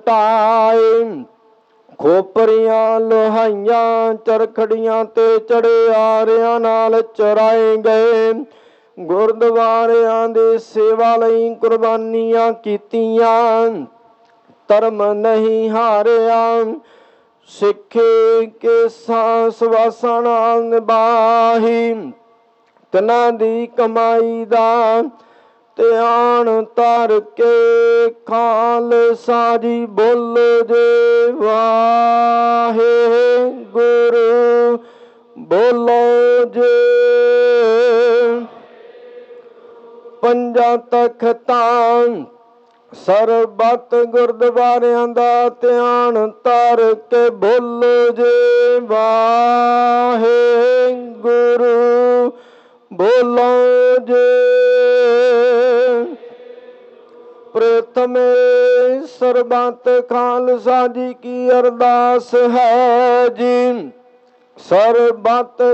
ਵਰਤਾਏ। ਖੋਪਰੀਆਂ ਲੋਹਾਈਆਂ ਚਰਖੜੀਆਂ ਤੇ ਚੜਿਆਰਿਆਂ ਨਾਲ ਚਰਾਏ ਗਏ। ਗੁਰਦੁਆਰਿਆਂ ਦੀ ਸੇਵਾ ਲਈ ਕੁਰਬਾਨੀਆਂ ਕੀਤੀਆਂ। ਧਰਮ ਨਹੀਂ ਹਾਰਿਆ, ਸਿੱਖੀ ਕੇ ਸਵਾਸਾਂ ਨਾਲ ਨਿਭਾਹੀ। ਤਿਨਾਂ ਦੀ ਕਮਾਈ ਦਾ ਧਿਆਨ ਧਰ ਕੇ ਖਾਲਸਾ ਜੀ ਬੋਲੋ ਜੇ ਵਾਹਿਗੁਰੂ, ਬੋਲੋ ਜੇ। ਪੰਜਾਂ ਤਖਤਾਂ ਸਰਬੱਤ ਗੁਰਦੁਆਰਿਆਂ ਦਾ ਧਿਆਨ ਧਰ ਕੇ ਬੋਲੋ ਜੇ ਵਾਹਿਗੁਰੂ, ਬੋਲੋ ਜੇ। ਪ੍ਰਥਮੇ ਸਰਬੱਤ ਖਾਲਸਾ ਜੀ ਕੀ ਅਰਦਾਸ ਹੈ ਜੀ। ਸਰਬੱਤ